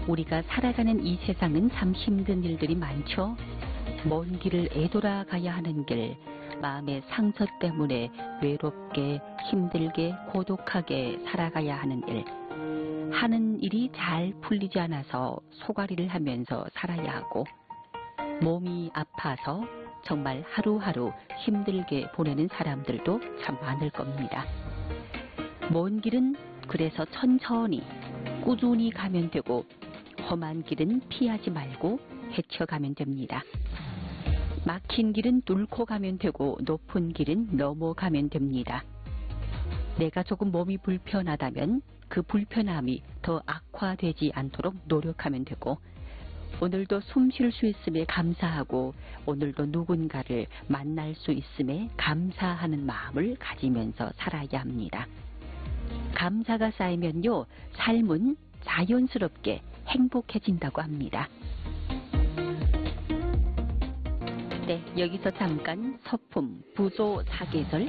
우리가 살아가는 이 세상은 참 힘든 일들이 많죠. 먼 길을 애돌아 가야 하는 길, 마음의 상처 때문에 외롭게, 힘들게, 고독하게 살아가야 하는 일. 하는 일이 잘 풀리지 않아서 소가리를 하면서 살아야 하고, 몸이 아파서 정말 하루하루 힘들게 보내는 사람들도 참 많을 겁니다. 먼 길은 그래서 천천히, 꾸준히 가면 되고, 험한 길은 피하지 말고 헤쳐가면 됩니다. 막힌 길은 뚫고 가면 되고 높은 길은 넘어가면 됩니다. 내가 조금 몸이 불편하다면 그 불편함이 더 악화되지 않도록 노력하면 되고, 오늘도 숨 쉴 수 있음에 감사하고 오늘도 누군가를 만날 수 있음에 감사하는 마음을 가지면서 살아야 합니다. 감사가 쌓이면요, 삶은 자연스럽게 행복해진다고 합니다. 네, 여기서 잠깐 서품 부조 사계절